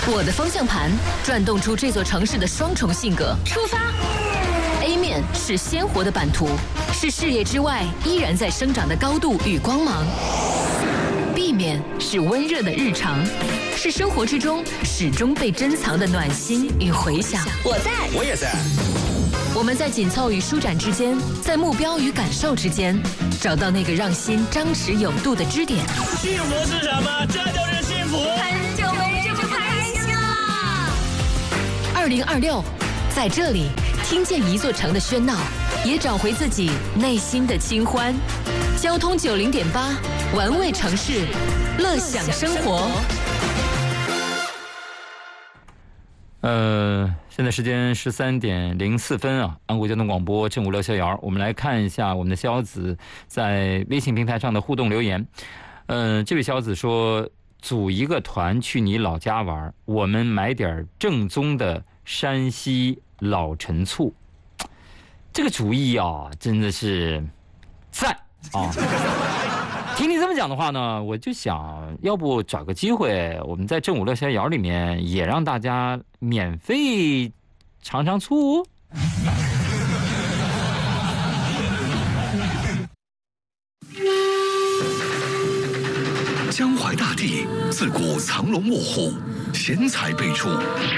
我的方向盘转动出这座城市的双重性格。出发 ！A 面是鲜活的版图，是视野之外依然在生长的高度与光芒。B 面是温热的日常，是生活之中始终被珍藏的暖心与回响。 我在， 我也在。 我们在紧凑与舒展之间，在目标与感受之间，找到那个让心张弛有度的支点。 幸福是什么？这就是幸福。 很久没这么开心了。 2026，在这里听见一座城的喧闹，也找回自己内心的清欢。交通90.8，玩味城市，乐享生活。 现在时间13点04分啊，安国交通广播正午乐逍遥，我们来看一下我们的逍子在微信平台上的互动留言。这位逍子说，组一个团去你老家玩，我们买点正宗的山西老陈醋。这个主意啊，真的是赞啊！听你这么讲的话呢，我就想要不找个机会，我们在正午乐逍遥里面也让大家免费尝尝醋。 江淮大地自古藏龙卧虎，贤才辈出。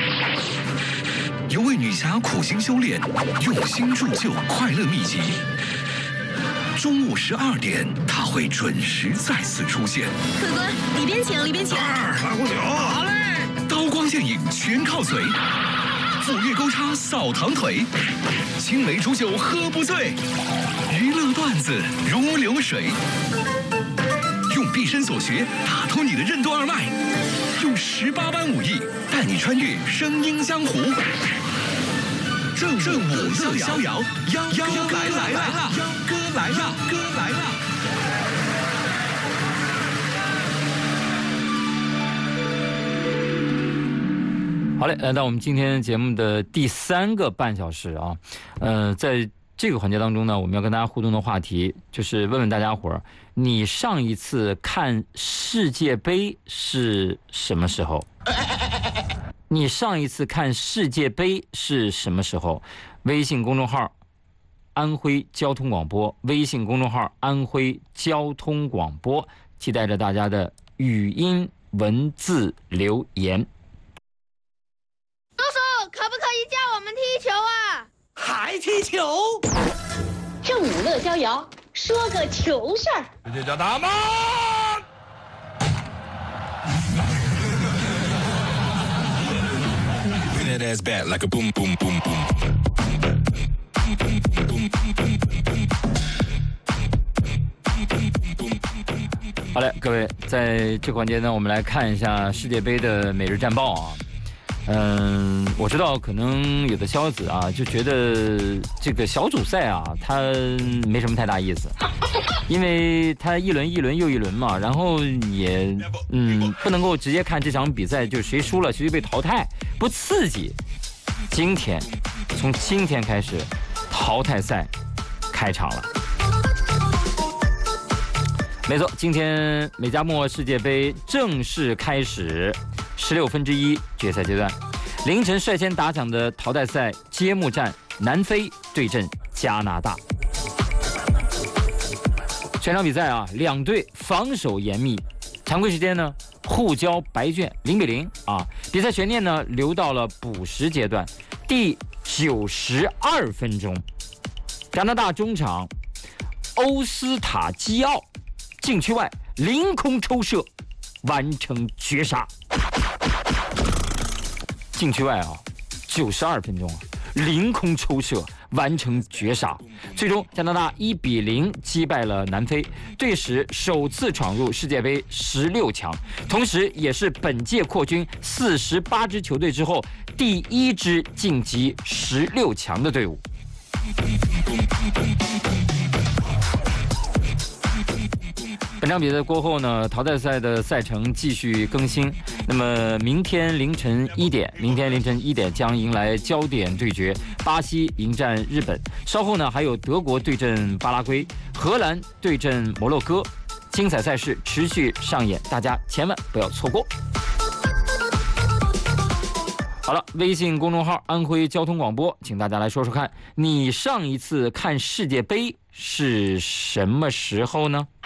有位女侠苦心修炼，用心铸就快乐秘籍。中午12点，她会准时再次出现。 客官，里边请，里边请。 来壶酒。好嘞。刀光剑影全靠嘴，斧钺钩叉扫堂腿，青梅煮酒喝不醉，娱乐段子如流水。用毕生所学打通你的任督二脉，用18般武艺带你穿越声音江湖。正午乐逍遥，幺哥来了，幺哥来了，哥来了。 好嘞，来到我们今天节目的第3个半小时啊，在这个环节当中呢，我们要跟大家互动的话题就是问问大家伙儿，你上一次看世界杯是什么时候？你上一次看世界杯是什么时候？微信公众号安徽交通广播，微信公众号安徽交通广播，期待着大家的语音文字留言。 叔叔，可不可以教我们踢球啊？ 还踢球？ 正午乐逍遥，说个球事儿。 这叫大妈。That ass back like a boom boom boom boom. 好嘞，各位，在这个环节呢，我们来看一下世界杯的每日战报啊。我知道可能有的逍子啊就觉得这个小组赛啊，它没什么太大意思，因为它一轮又一轮嘛，然后也不能够直接看这场比赛就谁输了谁就被淘汰，不刺激。从今天开始，淘汰赛开场了。没错，今天美加墨世界杯正式开始，16分之一决赛阶段，凌晨率先打响的淘汰赛揭幕战，南非对阵加拿大。全场比赛啊，两队防守严密，常规时间呢互交白卷，0-0啊。比赛悬念呢留到了补时阶段，第92分钟，加拿大中场欧斯塔基奥禁区外凌空抽射，完成绝杀。禁区外啊，92分钟啊，凌空抽射完成绝杀。最终加拿大1-0击败了南非，队史首次闯入世界杯16强，同时也是本届扩军48支球队之后第1支晋级16强的队伍。本场比赛过后呢，淘汰赛的赛程继续更新。那么明天凌晨1点将迎来焦点对决，巴西迎战日本。稍后呢还有德国对阵巴拉圭，荷兰对阵摩洛哥。精彩赛事持续上演，大家千万不要错过。 好了，微信公众号安徽交通广播，请大家来说说看，你上一次看世界杯是什么时候呢？